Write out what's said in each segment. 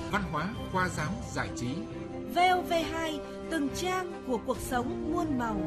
văn hóa, khoa giáo, giải trí. VOV2, từng trang của cuộc sống muôn màu.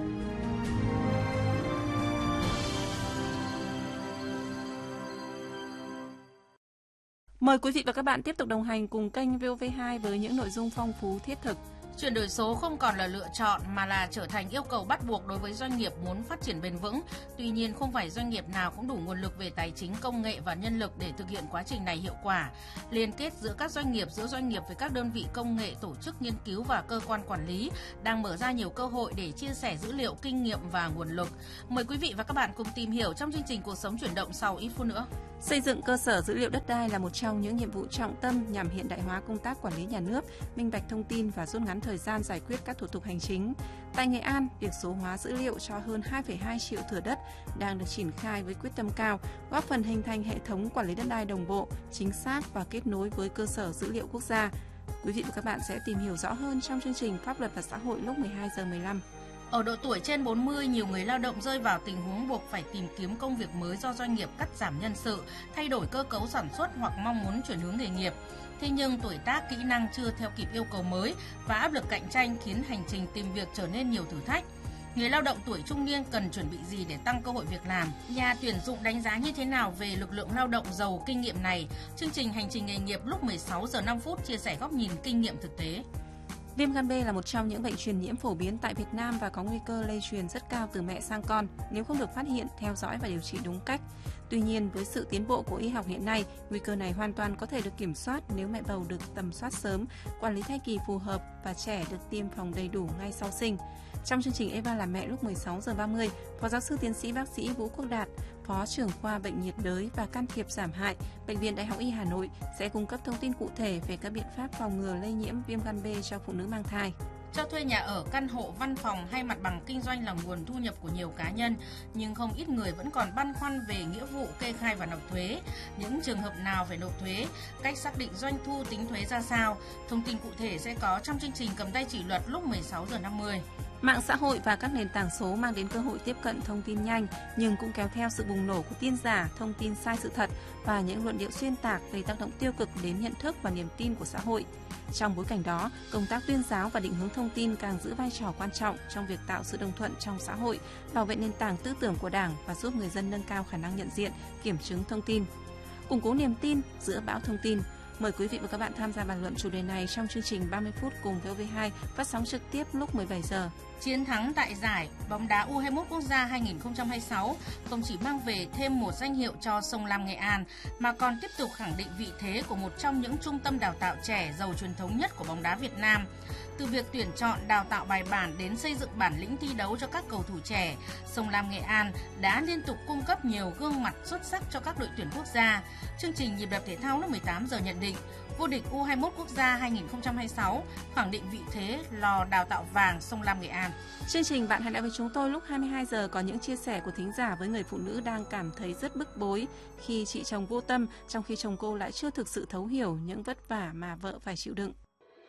Mời quý vị và các bạn tiếp tục đồng hành cùng kênh VOV2 với những nội dung phong phú thiết thực. Chuyển đổi số không còn là lựa chọn mà là trở thành yêu cầu bắt buộc đối với doanh nghiệp muốn phát triển bền vững. Tuy nhiên, không phải doanh nghiệp nào cũng đủ nguồn lực về tài chính, công nghệ và nhân lực để thực hiện quá trình này hiệu quả. Liên kết giữa các doanh nghiệp, giữa doanh nghiệp với các đơn vị công nghệ, tổ chức nghiên cứu và cơ quan quản lý đang mở ra nhiều cơ hội để chia sẻ dữ liệu, kinh nghiệm và nguồn lực. Mời quý vị và các bạn cùng tìm hiểu trong chương trình Cuộc sống chuyển động sau ít phút nữa. Xây dựng cơ sở dữ liệu đất đai là một trong những nhiệm vụ trọng tâm nhằm hiện đại hóa công tác quản lý nhà nước, minh bạch thông tin và rút ngắn thời gian giải quyết các thủ tục hành chính. Tại Nghệ An, việc số hóa dữ liệu cho hơn 2,2 triệu thửa đất đang được triển khai với quyết tâm cao, góp phần hình thành hệ thống quản lý đất đai đồng bộ, chính xác và kết nối với cơ sở dữ liệu quốc gia. Quý vị và các bạn sẽ tìm hiểu rõ hơn trong chương trình Pháp luật và xã hội lúc 12 giờ 15. Ở độ tuổi trên 40, nhiều người lao động rơi vào tình huống buộc phải tìm kiếm công việc mới do doanh nghiệp cắt giảm nhân sự, thay đổi cơ cấu sản xuất hoặc mong muốn chuyển hướng nghề nghiệp. Thế nhưng tuổi tác, kỹ năng chưa theo kịp yêu cầu mới và áp lực cạnh tranh khiến hành trình tìm việc trở nên nhiều thử thách. Người lao động tuổi trung niên cần chuẩn bị gì để tăng cơ hội việc làm? Nhà tuyển dụng đánh giá như thế nào về lực lượng lao động giàu kinh nghiệm này? Chương trình Hành trình nghề nghiệp lúc 16 giờ 5 phút chia sẻ góc nhìn kinh nghiệm thực tế. Viêm gan B là một trong những bệnh truyền nhiễm phổ biến tại Việt Nam và có nguy cơ lây truyền rất cao từ mẹ sang con nếu không được phát hiện, theo dõi và điều trị đúng cách. Tuy nhiên, với sự tiến bộ của y học hiện nay, nguy cơ này hoàn toàn có thể được kiểm soát nếu mẹ bầu được tầm soát sớm, quản lý thai kỳ phù hợp và trẻ được tiêm phòng đầy đủ ngay sau sinh. Trong chương trình Eva là mẹ lúc 16 giờ 30, Phó giáo sư tiến sĩ bác sĩ Vũ Quốc Đạt, Phó trưởng khoa bệnh nhiệt đới và can thiệp giảm hại, Bệnh viện Đại học Y Hà Nội sẽ cung cấp thông tin cụ thể về các biện pháp phòng ngừa lây nhiễm viêm gan B cho phụ nữ mang thai. Cho thuê nhà ở, căn hộ, văn phòng hay mặt bằng kinh doanh là nguồn thu nhập của nhiều cá nhân, nhưng không ít người vẫn còn băn khoăn về nghĩa vụ kê khai và nộp thuế. Những trường hợp nào phải nộp thuế, cách xác định doanh thu tính thuế ra sao? Thông tin cụ thể sẽ có trong chương trình Cầm tay chỉ luật lúc 16 giờ 50. Mạng xã hội và các nền tảng số mang đến cơ hội tiếp cận thông tin nhanh, nhưng cũng kéo theo sự bùng nổ của tin giả, thông tin sai sự thật và những luận điệu xuyên tạc gây tác động tiêu cực đến nhận thức và niềm tin của xã hội. Trong bối cảnh đó, công tác tuyên giáo và định hướng thông tin càng giữ vai trò quan trọng trong việc tạo sự đồng thuận trong xã hội, bảo vệ nền tảng tư tưởng của Đảng và giúp người dân nâng cao khả năng nhận diện, kiểm chứng thông tin. Củng cố niềm tin giữa bão thông tin. Mời quý vị và các bạn tham gia bàn luận chủ đề này trong chương trình 30 phút cùng VOV2 phát sóng trực tiếp lúc 17 giờ. Chiến thắng tại giải bóng đá U21 quốc gia 2026 không chỉ mang về thêm một danh hiệu cho Sông Lam Nghệ An mà còn tiếp tục khẳng định vị thế của một trong những trung tâm đào tạo trẻ giàu truyền thống nhất của bóng đá Việt Nam. Từ việc tuyển chọn, đào tạo bài bản đến xây dựng bản lĩnh thi đấu cho các cầu thủ trẻ, Sông Lam Nghệ An đã liên tục cung cấp nhiều gương mặt xuất sắc cho các đội tuyển quốc gia. Chương trình Nhịp đập thể thao lúc 18 giờ nhận định, vô địch U21 quốc gia 2026 khẳng định vị thế lò đào tạo vàng Sông Lam Nghệ An. Chương trình Bạn hãy lại với chúng tôi lúc 22 giờ có những chia sẻ của thính giả với người phụ nữ đang cảm thấy rất bức bối khi chị chồng vô tâm, trong khi chồng cô lại chưa thực sự thấu hiểu những vất vả mà vợ phải chịu đựng.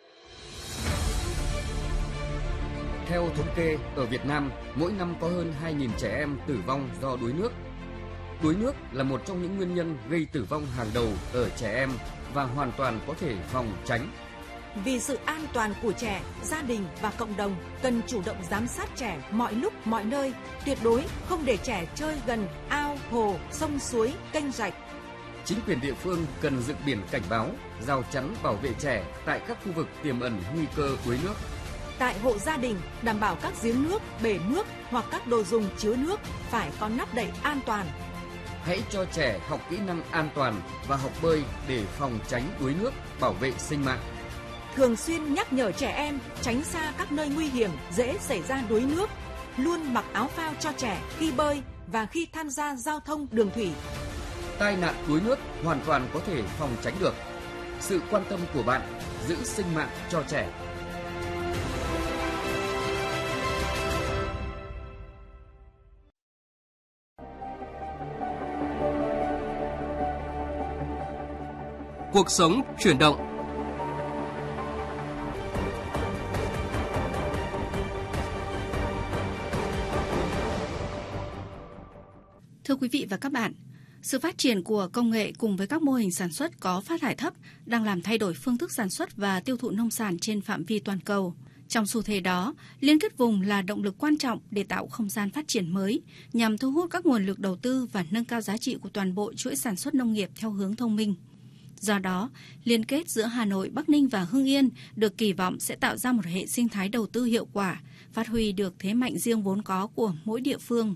Theo thống kê, ở Việt Nam, mỗi năm có hơn 2.000 trẻ em tử vong do đuối nước. Đuối nước là một trong những nguyên nhân gây tử vong hàng đầu ở trẻ em và hoàn toàn có thể phòng tránh. Vì sự an toàn của trẻ, gia đình và cộng đồng cần chủ động giám sát trẻ mọi lúc, mọi nơi, tuyệt đối không để trẻ chơi gần ao, hồ, sông suối, kênh rạch. Chính quyền địa phương cần dựng biển cảnh báo, rào chắn bảo vệ trẻ tại các khu vực tiềm ẩn nguy cơ đuối nước. Tại hộ gia đình, đảm bảo các giếng nước, bể nước hoặc các đồ dùng chứa nước phải có nắp đậy an toàn. Hãy cho trẻ học kỹ năng an toàn và học bơi để phòng tránh đuối nước, bảo vệ sinh mạng. Thường xuyên nhắc nhở trẻ em tránh xa các nơi nguy hiểm dễ xảy ra đuối nước. Luôn mặc áo phao cho trẻ khi bơi và khi tham gia giao thông đường thủy. Tai nạn đuối nước hoàn toàn có thể phòng tránh được. Sự quan tâm của bạn giữ sinh mạng cho trẻ. Cuộc sống chuyển động. Thưa quý vị và các bạn, Sự phát triển của công nghệ cùng với các mô hình sản xuất có phát thải thấp đang làm thay đổi phương thức sản xuất và tiêu thụ nông sản trên phạm vi toàn cầu. Trong xu thế đó, liên kết vùng là động lực quan trọng để tạo không gian phát triển mới, nhằm thu hút các nguồn lực đầu tư và nâng cao giá trị của toàn bộ chuỗi sản xuất nông nghiệp theo hướng thông minh. Do đó, liên kết giữa Hà Nội, Bắc Ninh và Hưng Yên được kỳ vọng sẽ tạo ra một hệ sinh thái đầu tư hiệu quả, phát huy được thế mạnh riêng vốn có của mỗi địa phương.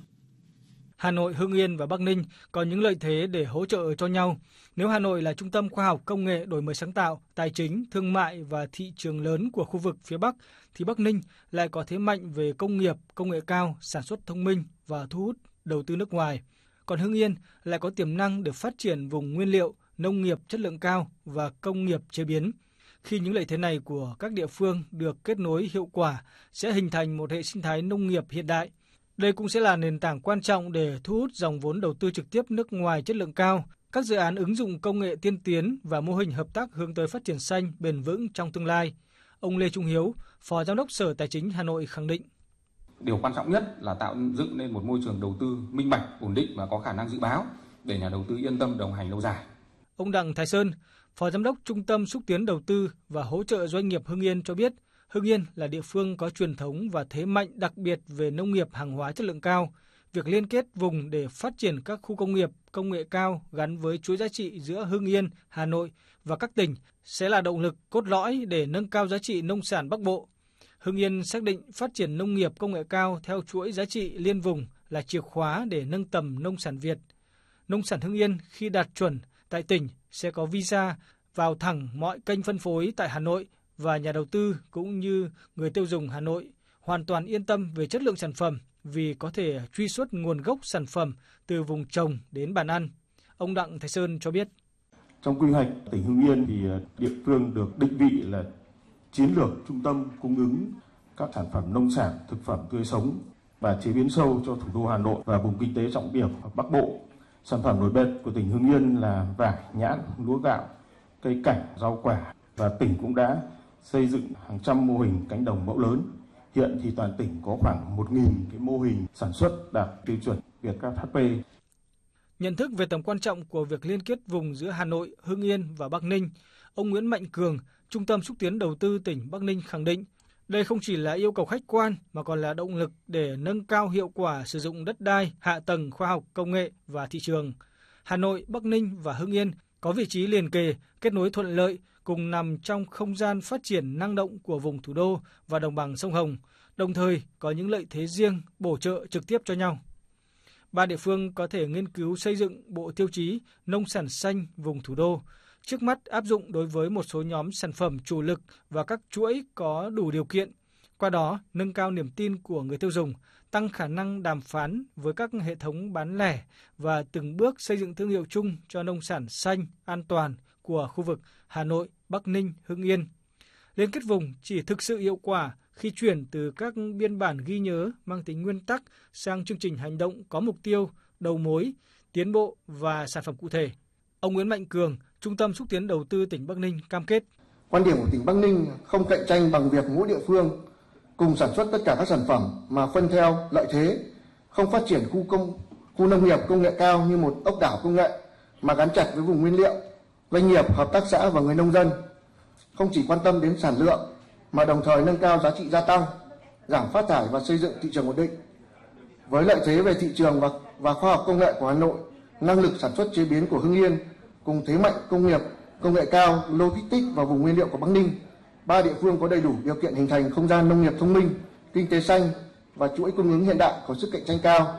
Hà Nội, Hưng Yên và Bắc Ninh có những lợi thế để hỗ trợ cho nhau. Nếu Hà Nội là trung tâm khoa học, công nghệ, đổi mới sáng tạo, tài chính, thương mại và thị trường lớn của khu vực phía Bắc, thì Bắc Ninh lại có thế mạnh về công nghiệp, công nghệ cao, sản xuất thông minh và thu hút đầu tư nước ngoài. Còn Hưng Yên lại có tiềm năng để phát triển vùng nguyên liệu, nông nghiệp chất lượng cao và công nghiệp chế biến. Khi những lợi thế này của các địa phương được kết nối hiệu quả sẽ hình thành một hệ sinh thái nông nghiệp hiện đại. Đây cũng sẽ là nền tảng quan trọng để thu hút dòng vốn đầu tư trực tiếp nước ngoài chất lượng cao, các dự án ứng dụng công nghệ tiên tiến và mô hình hợp tác hướng tới phát triển xanh bền vững trong tương lai. Ông Lê Trung Hiếu, Phó Giám đốc Sở Tài chính Hà Nội khẳng định. Điều quan trọng nhất là tạo dựng nên một môi trường đầu tư minh bạch, ổn định và có khả năng dự báo để nhà đầu tư yên tâm đồng hành lâu dài. Ông Đặng Thái Sơn, Phó Giám đốc Trung tâm Xúc tiến Đầu tư và Hỗ trợ Doanh nghiệp Hưng Yên cho biết, Hưng Yên là địa phương có truyền thống và thế mạnh đặc biệt về nông nghiệp hàng hóa chất lượng cao. Việc liên kết vùng để phát triển các khu công nghiệp, công nghệ cao gắn với chuỗi giá trị giữa Hưng Yên, Hà Nội và các tỉnh sẽ là động lực cốt lõi để nâng cao giá trị nông sản Bắc Bộ. Hưng Yên xác định phát triển nông nghiệp công nghệ cao theo chuỗi giá trị liên vùng là chìa khóa để nâng tầm nông sản Việt. Nông sản Hưng Yên khi đạt chuẩn tại tỉnh sẽ có visa vào thẳng mọi kênh phân phối tại Hà Nội và nhà đầu tư cũng như người tiêu dùng Hà Nội hoàn toàn yên tâm về chất lượng sản phẩm vì có thể truy xuất nguồn gốc sản phẩm từ vùng trồng đến bàn ăn. Ông Đặng Thái Sơn cho biết. Trong quy hoạch tỉnh Hưng Yên thì địa phương được định vị là chiến lược trung tâm cung ứng các sản phẩm nông sản, thực phẩm tươi sống và chế biến sâu cho thủ đô Hà Nội và vùng kinh tế trọng điểm Bắc Bộ. Sản phẩm nổi bật của tỉnh Hưng Yên là vải, nhãn, lúa gạo, cây cảnh, rau quả và tỉnh cũng đã xây dựng hàng trăm mô hình cánh đồng mẫu lớn. Hiện thì toàn tỉnh có khoảng 1.000 cái mô hình sản xuất đạt tiêu chuẩn VKHP. Nhận thức về tầm quan trọng của việc liên kết vùng giữa Hà Nội, Hưng Yên và Bắc Ninh, ông Nguyễn Mạnh Cường, Trung tâm Xúc tiến Đầu tư tỉnh Bắc Ninh khẳng định, đây không chỉ là yêu cầu khách quan mà còn là động lực để nâng cao hiệu quả sử dụng đất đai, hạ tầng khoa học, công nghệ và thị trường. Hà Nội, Bắc Ninh và Hưng Yên có vị trí liền kề, kết nối thuận lợi, cùng nằm trong không gian phát triển năng động của vùng thủ đô và đồng bằng sông Hồng, đồng thời có những lợi thế riêng bổ trợ trực tiếp cho nhau. Ba địa phương có thể nghiên cứu xây dựng bộ tiêu chí nông sản xanh vùng thủ đô, trước mắt áp dụng đối với một số nhóm sản phẩm chủ lực và các chuỗi có đủ điều kiện, qua đó nâng cao niềm tin của người tiêu dùng, tăng khả năng đàm phán với các hệ thống bán lẻ và từng bước xây dựng thương hiệu chung cho nông sản xanh, an toàn của khu vực Hà Nội, Bắc Ninh, Hưng Yên. Liên kết vùng chỉ thực sự hiệu quả khi chuyển từ các biên bản ghi nhớ mang tính nguyên tắc sang chương trình hành động có mục tiêu, đầu mối, tiến bộ và sản phẩm cụ thể. Ông Nguyễn Mạnh Cường, Trung tâm Xúc tiến Đầu tư tỉnh Bắc Ninh cam kết. Quan điểm của tỉnh Bắc Ninh không cạnh tranh bằng việc mỗi địa phương cùng sản xuất tất cả các sản phẩm mà phân theo lợi thế, không phát triển khu nông nghiệp công nghệ cao như một ốc đảo công nghệ mà gắn chặt với vùng nguyên liệu, doanh nghiệp, hợp tác xã và người nông dân. Không chỉ quan tâm đến sản lượng mà đồng thời nâng cao giá trị gia tăng, giảm phát thải và xây dựng thị trường ổn định. Với lợi thế về thị trường và khoa học công nghệ của Hà Nội, năng lực sản xuất chế biến của Hưng Yên cùng thế mạnh công nghiệp, công nghệ cao, logistics và vùng nguyên liệu của Bắc Ninh, ba địa phương có đầy đủ điều kiện hình thành không gian nông nghiệp thông minh, kinh tế xanh và chuỗi cung ứng hiện đại có sức cạnh tranh cao.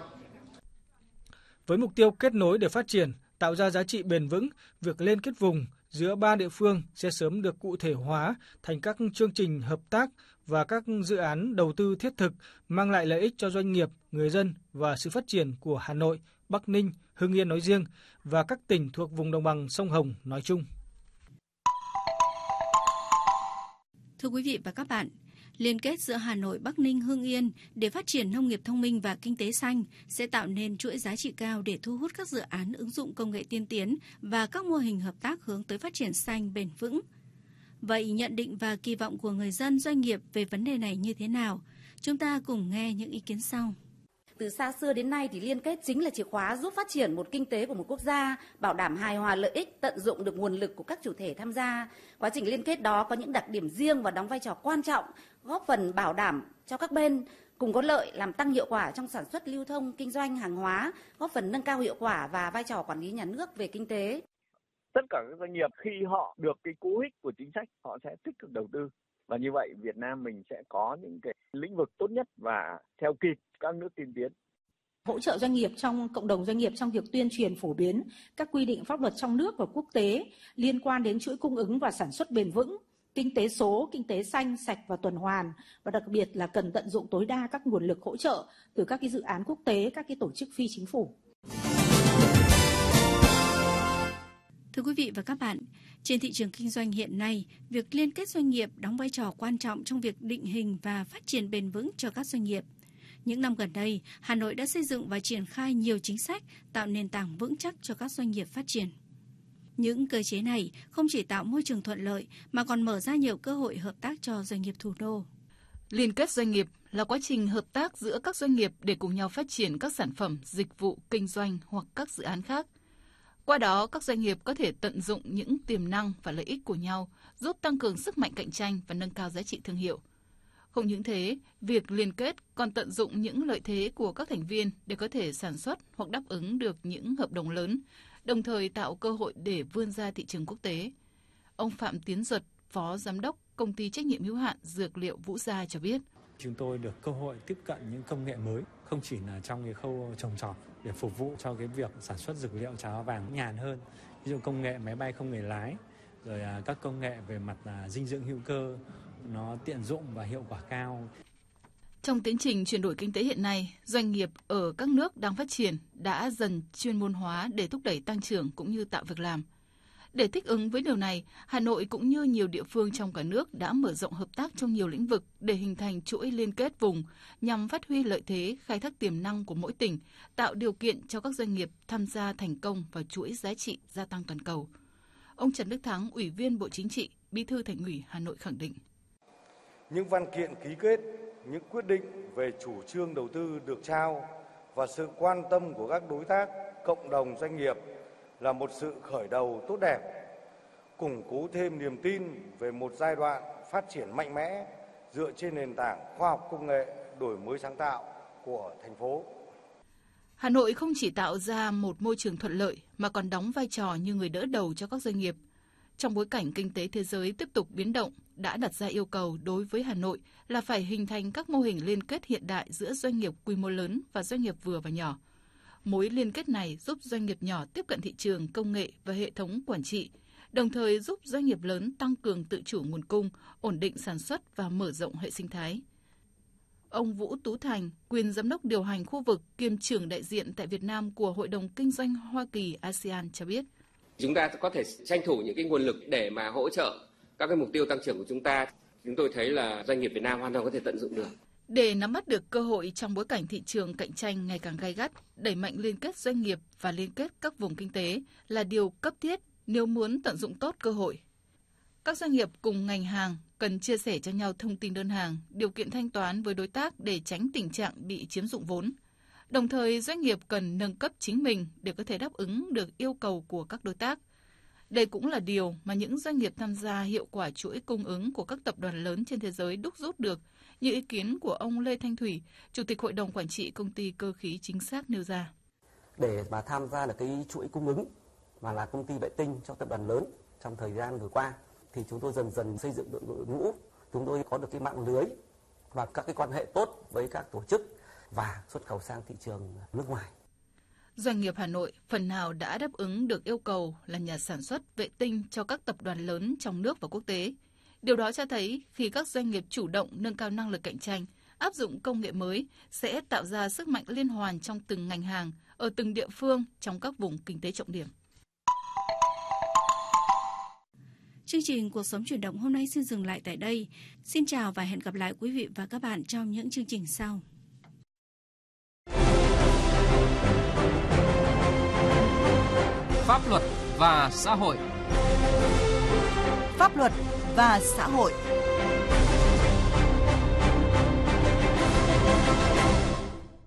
Với mục tiêu kết nối để phát triển, tạo ra giá trị bền vững, việc liên kết vùng giữa ba địa phương sẽ sớm được cụ thể hóa thành các chương trình hợp tác và các dự án đầu tư thiết thực mang lại lợi ích cho doanh nghiệp, người dân và sự phát triển của Hà Nội, Bắc Ninh, Hưng Yên nói riêng và các tỉnh thuộc vùng đồng bằng sông Hồng nói chung. Thưa quý vị và các bạn, liên kết giữa Hà Nội, Bắc Ninh, Hưng Yên để phát triển nông nghiệp thông minh và kinh tế xanh sẽ tạo nên chuỗi giá trị cao để thu hút các dự án ứng dụng công nghệ tiên tiến và các mô hình hợp tác hướng tới phát triển xanh bền vững. Vậy nhận định và kỳ vọng của người dân doanh nghiệp về vấn đề này như thế nào? Chúng ta cùng nghe những ý kiến sau. Từ xa xưa đến nay thì liên kết chính là chìa khóa giúp phát triển một kinh tế của một quốc gia, bảo đảm hài hòa lợi ích, tận dụng được nguồn lực của các chủ thể tham gia. Quá trình liên kết đó có những đặc điểm riêng và đóng vai trò quan trọng, góp phần bảo đảm cho các bên cùng có lợi, làm tăng hiệu quả trong sản xuất, lưu thông, kinh doanh hàng hóa, góp phần nâng cao hiệu quả và vai trò quản lý nhà nước về kinh tế. Tất cả các doanh nghiệp khi họ được cái cú hích của chính sách, họ sẽ tích cực đầu tư. Và như vậy Việt Nam mình sẽ có những cái lĩnh vực tốt nhất và theo kịp các nước tiên tiến. Hỗ trợ doanh nghiệp trong cộng đồng doanh nghiệp trong việc tuyên truyền phổ biến các quy định pháp luật trong nước và quốc tế liên quan đến chuỗi cung ứng và sản xuất bền vững, kinh tế số, kinh tế xanh, sạch và tuần hoàn, và đặc biệt là cần tận dụng tối đa các nguồn lực hỗ trợ từ các cái dự án quốc tế, các cái tổ chức phi chính phủ. Thưa quý vị và các bạn, trên thị trường kinh doanh hiện nay, việc liên kết doanh nghiệp đóng vai trò quan trọng trong việc định hình và phát triển bền vững cho các doanh nghiệp. Những năm gần đây, Hà Nội đã xây dựng và triển khai nhiều chính sách tạo nền tảng vững chắc cho các doanh nghiệp phát triển. Những cơ chế này không chỉ tạo môi trường thuận lợi mà còn mở ra nhiều cơ hội hợp tác cho doanh nghiệp thủ đô. Liên kết doanh nghiệp là quá trình hợp tác giữa các doanh nghiệp để cùng nhau phát triển các sản phẩm, dịch vụ, kinh doanh hoặc các dự án khác. Qua đó, các doanh nghiệp có thể tận dụng những tiềm năng và lợi ích của nhau, giúp tăng cường sức mạnh cạnh tranh và nâng cao giá trị thương hiệu. Không những thế, việc liên kết còn tận dụng những lợi thế của các thành viên để có thể sản xuất hoặc đáp ứng được những hợp đồng lớn, đồng thời tạo cơ hội để vươn ra thị trường quốc tế. Ông Phạm Tiến Duật, Phó Giám đốc Công ty trách nhiệm hữu hạn Dược liệu Vũ Gia cho biết. Chúng tôi được cơ hội tiếp cận những công nghệ mới, không chỉ là trong cái khâu trồng trọt để phục vụ cho cái việc sản xuất dược liệu trà hoa vàng nhàn hơn. Ví dụ công nghệ máy bay không người lái, rồi các công nghệ về mặt dinh dưỡng hữu cơ, nó tiện dụng và hiệu quả cao. Trong tiến trình chuyển đổi kinh tế hiện nay, doanh nghiệp ở các nước đang phát triển đã dần chuyên môn hóa để thúc đẩy tăng trưởng cũng như tạo việc làm. Để thích ứng với điều này, Hà Nội cũng như nhiều địa phương trong cả nước đã mở rộng hợp tác trong nhiều lĩnh vực để hình thành chuỗi liên kết vùng nhằm phát huy lợi thế, khai thác tiềm năng của mỗi tỉnh, tạo điều kiện cho các doanh nghiệp tham gia thành công vào chuỗi giá trị gia tăng toàn cầu. Ông Trần Đức Thắng, Ủy viên Bộ Chính trị, Bí thư Thành ủy Hà Nội khẳng định. Những văn kiện ký kết, những quyết định về chủ trương đầu tư được trao và sự quan tâm của các đối tác, cộng đồng doanh nghiệp là một sự khởi đầu tốt đẹp, củng cố thêm niềm tin về một giai đoạn phát triển mạnh mẽ dựa trên nền tảng khoa học công nghệ, đổi mới sáng tạo của thành phố. Hà Nội không chỉ tạo ra một môi trường thuận lợi mà còn đóng vai trò như người đỡ đầu cho các doanh nghiệp. Trong bối cảnh kinh tế thế giới tiếp tục biến động, đã đặt ra yêu cầu đối với Hà Nội là phải hình thành các mô hình liên kết hiện đại giữa doanh nghiệp quy mô lớn và doanh nghiệp vừa và nhỏ. Mối liên kết này giúp doanh nghiệp nhỏ tiếp cận thị trường, công nghệ và hệ thống quản trị, đồng thời giúp doanh nghiệp lớn tăng cường tự chủ nguồn cung, ổn định sản xuất và mở rộng hệ sinh thái. Ông Vũ Tú Thành, quyền giám đốc điều hành khu vực kiêm trưởng đại diện tại Việt Nam của Hội đồng Kinh doanh Hoa Kỳ ASEAN cho biết. Chúng ta có thể tranh thủ những cái nguồn lực để mà hỗ trợ các cái mục tiêu tăng trưởng của chúng ta. Chúng tôi thấy là doanh nghiệp Việt Nam hoàn toàn có thể tận dụng được. Để nắm bắt được cơ hội trong bối cảnh thị trường cạnh tranh ngày càng gay gắt, đẩy mạnh liên kết doanh nghiệp và liên kết các vùng kinh tế là điều cấp thiết nếu muốn tận dụng tốt cơ hội. Các doanh nghiệp cùng ngành hàng cần chia sẻ cho nhau thông tin đơn hàng, điều kiện thanh toán với đối tác để tránh tình trạng bị chiếm dụng vốn. Đồng thời, doanh nghiệp cần nâng cấp chính mình để có thể đáp ứng được yêu cầu của các đối tác. Đây cũng là điều mà những doanh nghiệp tham gia hiệu quả chuỗi cung ứng của các tập đoàn lớn trên thế giới đúc rút được, như ý kiến của ông Lê Thanh Thủy, Chủ tịch Hội đồng Quản trị Công ty Cơ khí Chính xác nêu ra. Để mà tham gia được cái chuỗi cung ứng mà là công ty vệ tinh cho tập đoàn lớn trong thời gian vừa qua, thì chúng tôi dần dần xây dựng đội ngũ, chúng tôi có được cái mạng lưới và các cái quan hệ tốt với các tổ chức và xuất khẩu sang thị trường nước ngoài. Doanh nghiệp Hà Nội phần nào đã đáp ứng được yêu cầu là nhà sản xuất vệ tinh cho các tập đoàn lớn trong nước và quốc tế. Điều đó cho thấy khi các doanh nghiệp chủ động nâng cao năng lực cạnh tranh, áp dụng công nghệ mới sẽ tạo ra sức mạnh liên hoàn trong từng ngành hàng, ở từng địa phương trong các vùng kinh tế trọng điểm. Chương trình Cuộc sống chuyển động hôm nay xin dừng lại tại đây. Xin chào và hẹn gặp lại quý vị và các bạn trong những chương trình sau. Pháp luật và xã hội. Pháp luật và xã hội. Thưa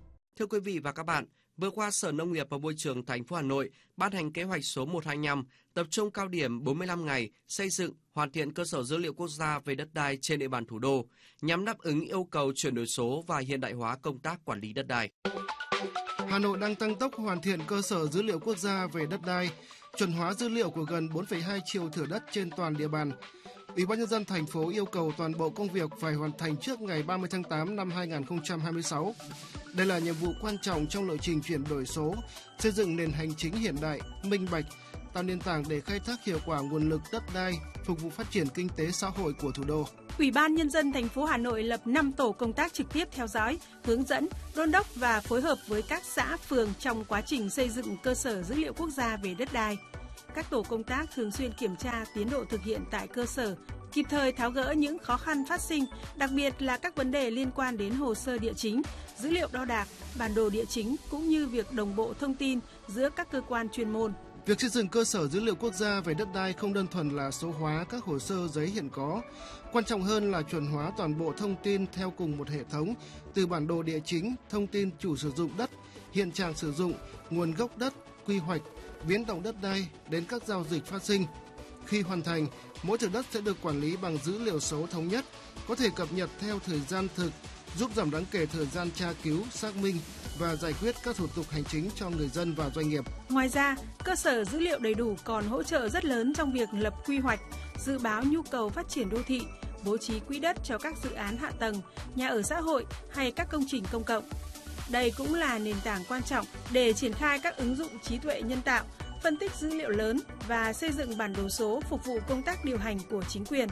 quý vị và các bạn, vừa qua Sở Nông nghiệp và Môi trường thành phố Hà Nội ban hành kế hoạch số 125 tập trung cao điểm 45 ngày xây dựng, hoàn thiện cơ sở dữ liệu quốc gia về đất đai trên địa bàn thủ đô nhằm đáp ứng yêu cầu chuyển đổi số và hiện đại hóa công tác quản lý đất đai. Hà Nội đang tăng tốc hoàn thiện cơ sở dữ liệu quốc gia về đất đai, chuẩn hóa dữ liệu của gần 4,2 triệu thửa đất trên toàn địa bàn. Ủy ban nhân dân thành phố yêu cầu toàn bộ công việc phải hoàn thành trước ngày 30 tháng 8 năm 2026. Đây là nhiệm vụ quan trọng trong lộ trình chuyển đổi số, xây dựng nền hành chính hiện đại, minh bạch, tạo nền tảng để khai thác hiệu quả nguồn lực đất đai, phục vụ phát triển kinh tế xã hội của thủ đô. Ủy ban nhân dân thành phố Hà Nội lập 5 tổ công tác trực tiếp theo dõi, hướng dẫn, đôn đốc và phối hợp với các xã, phường trong quá trình xây dựng cơ sở dữ liệu quốc gia về đất đai. Các tổ công tác thường xuyên kiểm tra tiến độ thực hiện tại cơ sở, kịp thời tháo gỡ những khó khăn phát sinh, đặc biệt là các vấn đề liên quan đến hồ sơ địa chính, dữ liệu đo đạc, bản đồ địa chính cũng như việc đồng bộ thông tin giữa các cơ quan chuyên môn. Việc xây dựng cơ sở dữ liệu quốc gia về đất đai không đơn thuần là số hóa các hồ sơ giấy hiện có, quan trọng hơn là chuẩn hóa toàn bộ thông tin theo cùng một hệ thống, từ bản đồ địa chính, thông tin chủ sử dụng đất, hiện trạng sử dụng, nguồn gốc đất, quy hoạch, biến động đất đai đến các giao dịch phát sinh. Khi hoàn thành, mỗi thửa đất sẽ được quản lý bằng dữ liệu số thống nhất, có thể cập nhật theo thời gian thực, giúp giảm đáng kể thời gian tra cứu, xác minh và giải quyết các thủ tục hành chính cho người dân và doanh nghiệp. Ngoài ra, cơ sở dữ liệu đầy đủ còn hỗ trợ rất lớn trong việc lập quy hoạch, dự báo nhu cầu phát triển đô thị, bố trí quỹ đất cho các dự án hạ tầng, nhà ở xã hội hay các công trình công cộng. Đây cũng là nền tảng quan trọng để triển khai các ứng dụng trí tuệ nhân tạo, phân tích dữ liệu lớn và xây dựng bản đồ số phục vụ công tác điều hành của chính quyền.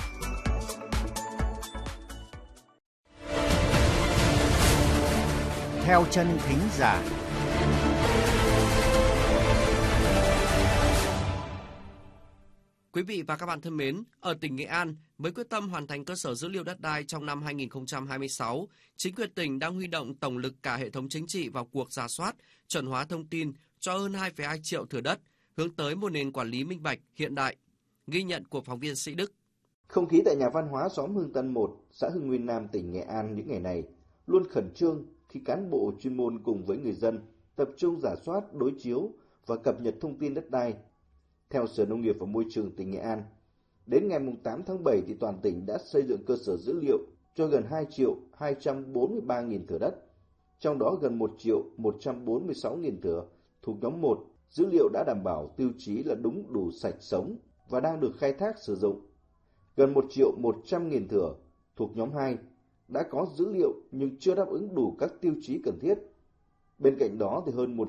Theo chân thính giả. Quý vị và các bạn thân mến, ở tỉnh Nghệ An, với quyết tâm hoàn thành cơ sở dữ liệu đất đai trong năm 2026, chính quyền tỉnh đang huy động tổng lực cả hệ thống chính trị vào cuộc rà soát, chuẩn hóa thông tin cho hơn 2,2 triệu thửa đất, hướng tới một nền quản lý minh bạch, hiện đại. Ghi nhận của phóng viên Sĩ Đức. Không khí tại nhà văn hóa xóm Hưng Tân 1, xã Hưng Nguyên Nam, tỉnh Nghệ An những ngày này luôn khẩn trương khi cán bộ chuyên môn cùng với người dân tập trung rà soát, đối chiếu và cập nhật thông tin đất đai. Theo Sở Nông nghiệp và Môi trường tỉnh Nghệ An, đến ngày 8 tháng 7 thì toàn tỉnh đã xây dựng cơ sở dữ liệu cho gần 2.243.000 thửa đất, trong đó gần 1.146.000 thửa thuộc nhóm 1, dữ liệu đã đảm bảo tiêu chí là đúng, đủ, sạch, sống và đang được khai thác sử dụng. Gần 1.100.000 thửa thuộc nhóm 2 đã có dữ liệu nhưng chưa đáp ứng đủ các tiêu chí cần thiết. Bên cạnh đó thì hơn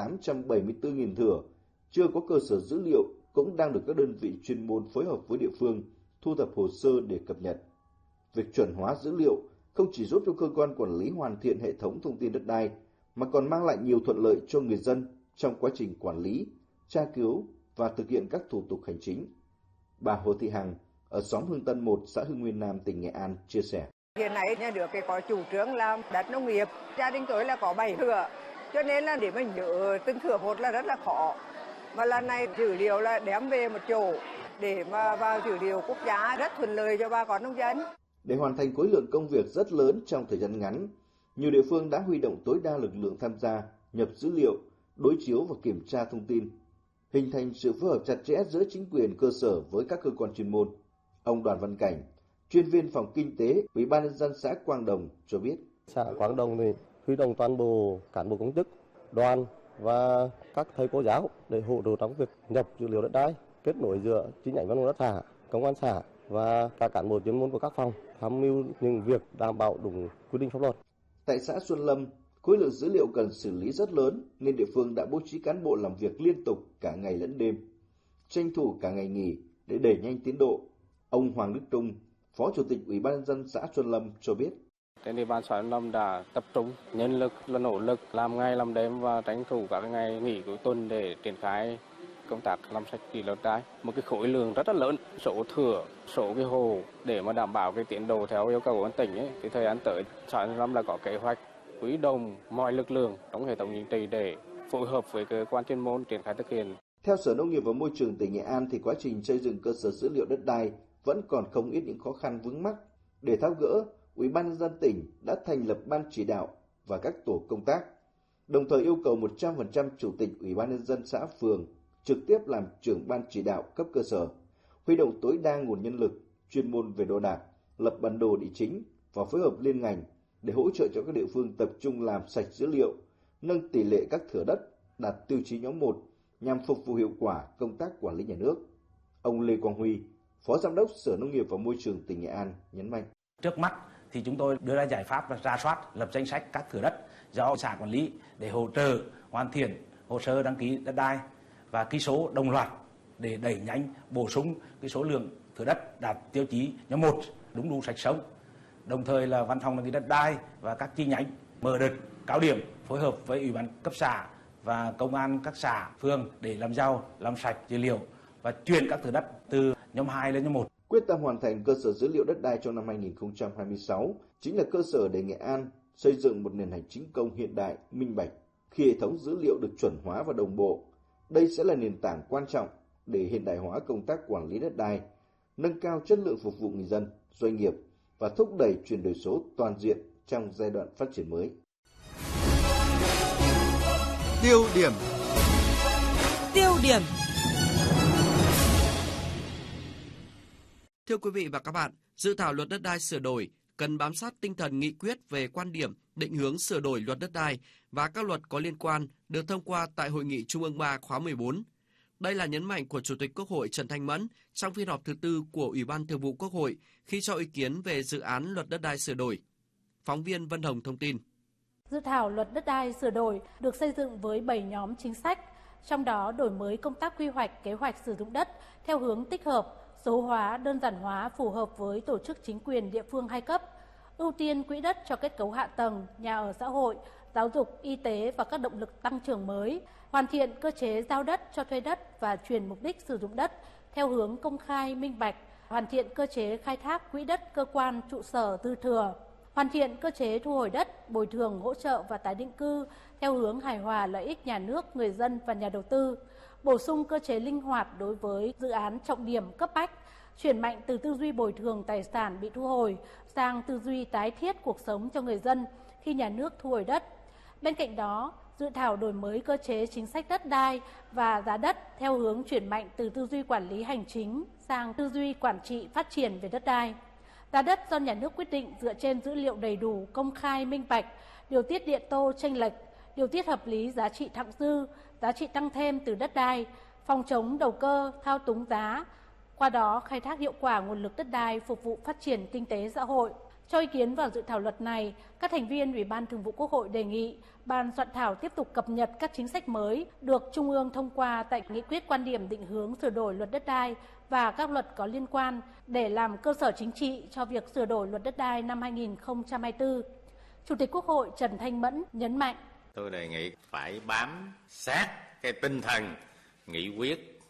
1.874.000 thửa chưa có cơ sở dữ liệu cũng đang được các đơn vị chuyên môn phối hợp với địa phương thu thập hồ sơ để cập nhật. Việc chuẩn hóa dữ liệu không chỉ giúp cho cơ quan quản lý hoàn thiện hệ thống thông tin đất đai mà còn mang lại nhiều thuận lợi cho người dân trong quá trình quản lý, tra cứu và thực hiện các thủ tục hành chính. Bà Hồ Thị Hằng ở xóm Hưng Tân 1, xã Hưng Nguyên Nam, tỉnh Nghệ An chia sẻ. Hiện nay nhà nước có chủ trương làm đất nông nghiệp, gia đình tôi là có 7 thửa, cho nên là để mình nhớ từng thửa một là rất là khó. Mà lần này dữ liệu là đem về một chỗ để mà vào dữ liệu quốc gia rất thuận lợi cho bà con nông dân. Để hoàn thành khối lượng công việc rất lớn trong thời gian ngắn, nhiều địa phương đã huy động tối đa lực lượng tham gia nhập dữ liệu, đối chiếu và kiểm tra thông tin, hình thành sự phối hợp chặt chẽ giữa chính quyền cơ sở với các cơ quan chuyên môn. Ông Đoàn Văn Cảnh, chuyên viên phòng kinh tế, Ủy ban nhân dân xã Quang Đồng cho biết. Xã Quang Đồng thì huy động toàn bộ cán bộ công chức, đoàn và các thầy cô giáo để hỗ trợ trong việc nhập dữ liệu đất đai, kết nối giữa chi nhánh văn phòng đất xã, công an xã và các cán bộ chuyên môn của các phòng, tham mưu những việc đảm bảo đúng quy định pháp luật. Tại xã Xuân Lâm, khối lượng dữ liệu cần xử lý rất lớn nên địa phương đã bố trí cán bộ làm việc liên tục cả ngày lẫn đêm, tranh thủ cả ngày nghỉ để đẩy nhanh tiến độ. Ông Hoàng Đức Trung, Phó Chủ tịch Ủy ban nhân dân xã Xuân Lâm cho biết. Trên địa bàn xã Xuân Lâm đã tập trung nhân lực là nỗ lực làm ngày làm đêm và tranh thủ các ngày nghỉ cuối tuần để triển khai công tác làm sạch dữ liệu đất đai. Một cái khối lượng rất là lớn, số thửa, số cái hồ để mà đảm bảo cái tiến độ theo yêu cầu của tỉnh ấy. Thì thời gian tới xã Xuân Lâm là có kế hoạch huy động mọi lực lượng trong hệ thống chính trị để phối hợp với cơ quan chuyên môn triển khai thực hiện. Theo Sở Nông nghiệp và Môi trường tỉnh Nghệ An thì quá trình xây dựng cơ sở dữ liệu đất đai vẫn còn không ít những khó khăn vướng mắc. Để tháo gỡ, Ủy ban nhân dân tỉnh đã thành lập ban chỉ đạo và các tổ công tác. Đồng thời yêu cầu 100% chủ tịch Ủy ban nhân dân xã phường trực tiếp làm trưởng ban chỉ đạo cấp cơ sở, huy động tối đa nguồn nhân lực chuyên môn về đo đạc, lập bản đồ địa chính và phối hợp liên ngành để hỗ trợ cho các địa phương tập trung làm sạch dữ liệu, nâng tỷ lệ các thửa đất đạt tiêu chí nhóm 1 nhằm phục vụ hiệu quả công tác quản lý nhà nước. Ông Lê Quang Huy, Phó Giám đốc Sở Nông nghiệp và Môi trường tỉnh Nghệ An nhấn mạnh. Trước mắt thì chúng tôi đưa ra giải pháp và rà soát, lập danh sách các thửa đất do xã quản lý để hỗ trợ hoàn thiện hồ sơ đăng ký đất đai và ký số đồng loạt để đẩy nhanh bổ sung cái số lượng thửa đất đạt tiêu chí nhóm 1 đúng đủ sạch sống. Đồng thời là Văn phòng đăng ký đất đai và các chi nhánh mở đợt cao điểm phối hợp với Ủy ban cấp xã và công an các xã, phường để làm giàu, làm sạch dữ liệu và chuyển các thửa đất từ nhóm 2 lên nhóm 1. Quyết tâm hoàn thành cơ sở dữ liệu đất đai trong năm 2026 chính là cơ sở để Nghệ An xây dựng một nền hành chính công hiện đại, minh bạch. Khi hệ thống dữ liệu được chuẩn hóa và đồng bộ, đây sẽ là nền tảng quan trọng để hiện đại hóa công tác quản lý đất đai, nâng cao chất lượng phục vụ người dân, doanh nghiệp và thúc đẩy chuyển đổi số toàn diện trong giai đoạn phát triển mới. Tiêu điểm. Thưa quý vị và các bạn, dự thảo luật đất đai sửa đổi cần bám sát tinh thần nghị quyết về quan điểm, định hướng sửa đổi luật đất đai và các luật có liên quan được thông qua tại Hội nghị Trung ương 3 khóa 14. Đây là nhấn mạnh của Chủ tịch Quốc hội Trần Thanh Mẫn trong phiên họp thứ 4 của Ủy ban Thường vụ Quốc hội khi cho ý kiến về dự án luật đất đai sửa đổi. Phóng viên Vân Hồng thông tin. Dự thảo luật đất đai sửa đổi được xây dựng với 7 nhóm chính sách, trong đó đổi mới công tác quy hoạch, kế hoạch sử dụng đất theo hướng tích hợp, số hóa, đơn giản hóa phù hợp với tổ chức chính quyền địa phương hai cấp, ưu tiên quỹ đất cho kết cấu hạ tầng, nhà ở xã hội, giáo dục, y tế và các động lực tăng trưởng mới, hoàn thiện cơ chế giao đất, cho thuê đất và chuyển mục đích sử dụng đất theo hướng công khai, minh bạch, hoàn thiện cơ chế khai thác quỹ đất cơ quan, trụ sở dư thừa, hoàn thiện cơ chế thu hồi đất, bồi thường, hỗ trợ và tái định cư theo hướng hài hòa lợi ích nhà nước, người dân và nhà đầu tư, bổ sung cơ chế linh hoạt đối với dự án trọng điểm cấp bách, chuyển mạnh từ tư duy bồi thường tài sản bị thu hồi sang tư duy tái thiết cuộc sống cho người dân khi nhà nước thu hồi đất. Bên cạnh đó, dự thảo đổi mới cơ chế chính sách đất đai và giá đất theo hướng chuyển mạnh từ tư duy quản lý hành chính sang tư duy quản trị phát triển về đất đai. Giá đất do nhà nước quyết định dựa trên dữ liệu đầy đủ, công khai, minh bạch, điều tiết điện tô chênh lệch, điều tiết hợp lý giá trị thặng dư, giá trị tăng thêm từ đất đai, phòng chống đầu cơ, thao túng giá, qua đó khai thác hiệu quả nguồn lực đất đai phục vụ phát triển kinh tế xã hội. Cho ý kiến vào dự thảo luật này, các thành viên Ủy ban Thường vụ Quốc hội đề nghị Ban soạn thảo tiếp tục cập nhật các chính sách mới được Trung ương thông qua tại nghị quyết quan điểm định hướng sửa đổi luật đất đai và các luật có liên quan để làm cơ sở chính trị cho việc sửa đổi luật đất đai năm 2024. Chủ tịch Quốc hội Trần Thanh Mẫn nhấn mạnh. Tôi đề nghị phải bám sát cái tinh thần nghị quyết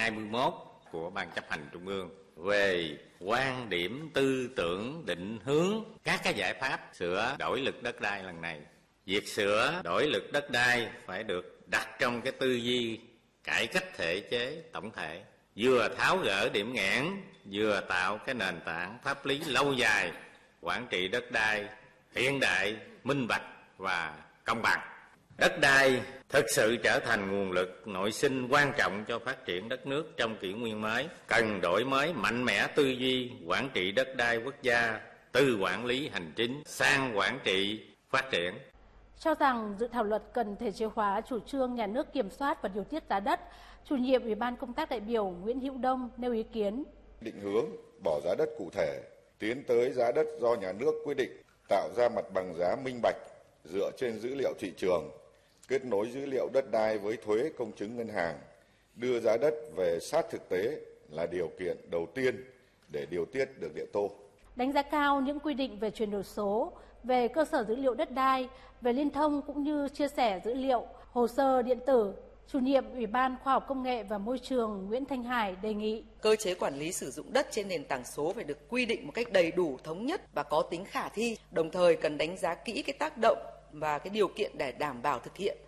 21 của Ban chấp hành Trung ương về quan điểm, tư tưởng, định hướng các cái giải pháp sửa đổi luật đất đai lần này. Việc sửa đổi luật đất đai phải được đặt trong cái tư duy cải cách thể chế tổng thể, vừa tháo gỡ điểm nghẽn, vừa tạo cái nền tảng pháp lý lâu dài, quản trị đất đai hiện đại, minh bạch và công bằng. Đất đai thực sự trở thành nguồn lực nội sinh quan trọng cho phát triển đất nước trong kỷ nguyên mới, cần đổi mới mạnh mẽ tư duy quản trị đất đai quốc gia từ quản lý hành chính sang quản trị phát triển. Cho rằng dự thảo luật cần thể chế hóa chủ trương nhà nước kiểm soát và điều tiết giá đất, chủ nhiệm Ủy ban Công tác đại biểu Nguyễn Hữu Đông nêu ý kiến. Định hướng bỏ giá đất cụ thể, tiến tới giá đất do nhà nước quyết định, tạo ra mặt bằng giá minh bạch dựa trên dữ liệu thị trường, kết nối dữ liệu đất đai với thuế công chứng ngân hàng, đưa giá đất về sát thực tế là điều kiện đầu tiên để điều tiết được địa tô. Đánh giá cao những quy định về chuyển đổi số, về cơ sở dữ liệu đất đai, về liên thông cũng như chia sẻ dữ liệu, hồ sơ điện tử, chủ nhiệm Ủy ban Khoa học Công nghệ và Môi trường Nguyễn Thanh Hải đề nghị cơ chế quản lý sử dụng đất trên nền tảng số phải được quy định một cách đầy đủ, thống nhất và có tính khả thi, đồng thời cần đánh giá kỹ cái tác động và cái điều kiện để đảm bảo thực hiện.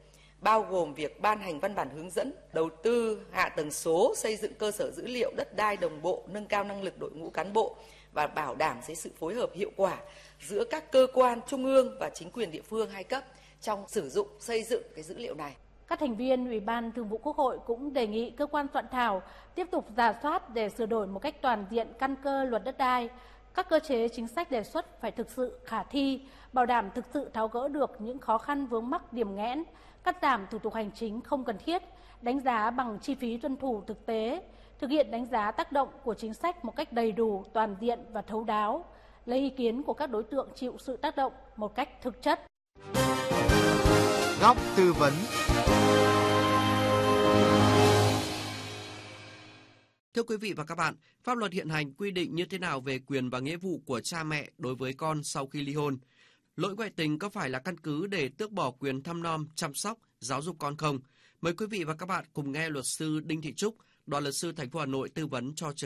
bao gồm việc ban hành văn bản hướng dẫn, đầu tư hạ tầng số, xây dựng cơ sở dữ liệu đất đai đồng bộ, nâng cao năng lực đội ngũ cán bộ và bảo đảm sự phối hợp hiệu quả giữa các cơ quan trung ương và chính quyền địa phương hai cấp trong sử dụng xây dựng cái dữ liệu này. Các thành viên Ủy ban Thường vụ Quốc hội cũng đề nghị cơ quan soạn thảo tiếp tục rà soát để sửa đổi một cách toàn diện căn cơ luật đất đai. Các cơ chế chính sách đề xuất phải thực sự khả thi, bảo đảm thực sự tháo gỡ được những khó khăn vướng mắc điểm nghẽn, cắt giảm thủ tục hành chính không cần thiết, đánh giá bằng chi phí tuân thủ thực tế, thực hiện đánh giá tác động của chính sách một cách đầy đủ, toàn diện và thấu đáo, lấy ý kiến của các đối tượng chịu sự tác động một cách thực chất. Góc tư vấn. Thưa quý vị và các bạn, pháp luật hiện hành quy định như thế nào về quyền và nghĩa vụ của cha mẹ đối với con sau khi ly hôn? Lỗi ngoại tình có phải là căn cứ để tước bỏ quyền thăm nom, chăm sóc, giáo dục con không? Mời quý vị và các bạn cùng nghe luật sư Đinh Thị Trúc, đoàn luật sư thành phố Hà Nội tư vấn cho